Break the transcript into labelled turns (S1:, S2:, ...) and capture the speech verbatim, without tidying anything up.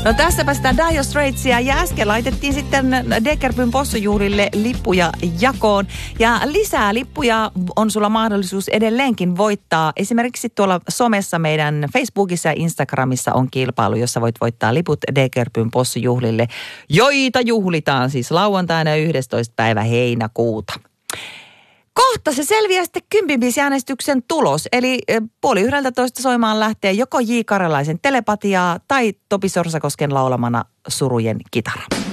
S1: No tässäpä sitä Dire Straitsia ja äsken laitettiin sitten Degerpyn possujuhlille lippuja jakoon. Ja lisää lippuja on sulla mahdollisuus edelleenkin voittaa. Esimerkiksi tuolla somessa meidän Facebookissa ja Instagramissa on kilpailu, jossa voit voittaa liput Degerpyn possujuhlille, joita juhlitaan siis lauantaina yhdestoista päivä heinäkuuta. Kohta se selviää sitten kymppibiisiäänestyksen tulos, eli puoli yhdeltä toista soimaan lähtee joko J. Karjalaisen Telepatiaa tai Topi Sorsakosken laulamana Surujen kitara.